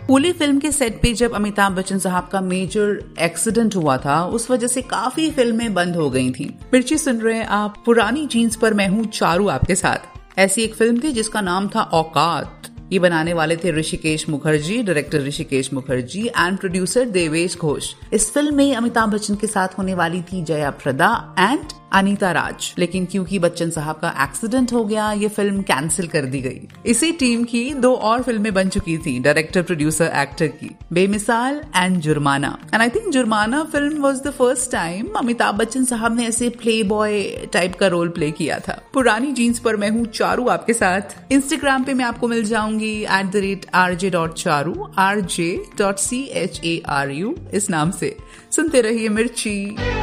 पूरी फिल्म के सेट पे जब अमिताभ बच्चन साहब का मेजर एक्सीडेंट हुआ था, उस वजह से काफी फिल्में बंद हो गई थी। मिर्ची सुन रहे हैं आप पुरानी जीन्स पर मैं हूँ चारू आपके साथ। ऐसी एक फिल्म थी जिसका नाम था औकात। ये बनाने वाले थे Rishikesh Mukherjee, director Rishikesh Mukherjee and producer Devesh Ghosh. इस फिल्म में अमिताभ बच्चन के साथ होने वाली थी जया प्रदा एंड अनीता राज, लेकिन क्योंकि बच्चन साहब का एक्सीडेंट हो गया, ये फिल्म कैंसिल कर दी गई। इसी टीम की 2 और फिल्में बन चुकी थी डायरेक्टर, प्रोड्यूसर, एक्टर की, बेमिसाल एंड जुर्माना। एंड आई थिंक जुर्माना film was the first time Amitabh Bachchan साहब ने ऐसे प्ले बॉय टाइप का रोल प्ले किया था। पुरानी जीन्स पर मैं हूँ चारू आपके साथ। इंस्टाग्राम पे मैं आपको मिल जाऊंगी @rj.charu, rj.charu इस नाम से। सुनते रहिए मिर्ची।